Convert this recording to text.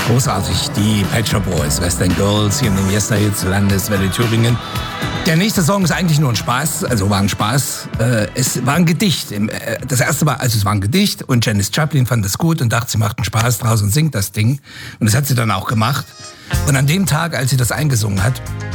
Großartig, die Pet Shop Boys, Western Girls hier in den Yesterhits, Landeswelle Thüringen. Der nächste Song ist eigentlich nur ein Spaß, also war ein Spaß. Es war ein Gedicht. Das erste war, also es war ein Gedicht und Janis Joplin fand es gut und dachte, sie macht einen Spaß draus und singt das Ding. Und das hat sie dann auch gemacht. Und an dem Tag, als sie das eingesungen hat,